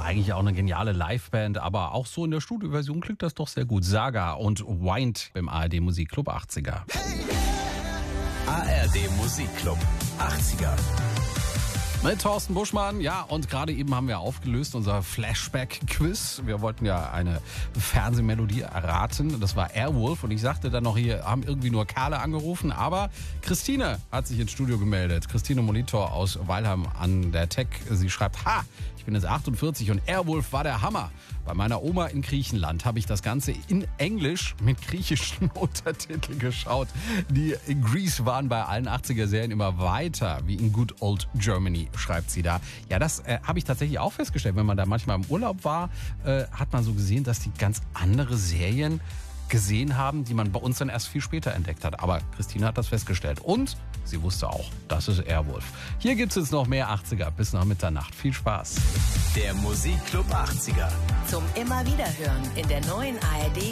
eigentlich auch eine geniale Liveband, aber auch so in der Studioversion klingt das doch sehr gut. Saga und Wind im ARD Musikclub 80er. ARD Musikclub 80er. Mit Thorsten Buschmann, ja, und gerade eben haben wir aufgelöst unser Flashback-Quiz. Wir wollten ja eine Fernsehmelodie erraten. Das war Airwolf und ich sagte dann noch, hier haben irgendwie nur Kerle angerufen, aber Christine hat sich ins Studio gemeldet. Christine Molitor aus Weilheim an der Tech. Sie schreibt, ich bin jetzt 48 und Airwolf war der Hammer. Bei meiner Oma in Griechenland habe ich das Ganze in Englisch mit griechischen Untertiteln geschaut. Die in Greece waren bei allen 80er-Serien immer weiter, wie in Good Old Germany, schreibt sie da. Ja, das habe ich tatsächlich auch festgestellt. Wenn man da manchmal im Urlaub war, hat man so gesehen, dass die ganz andere Serien gesehen haben, die man bei uns dann erst viel später entdeckt hat. Aber Christine hat das festgestellt und sie wusste auch, das ist Airwolf. Hier gibt es jetzt noch mehr 80er bis nach Mitternacht. Viel Spaß. Der Musikclub 80er. Zum immer wieder hören in der neuen ARD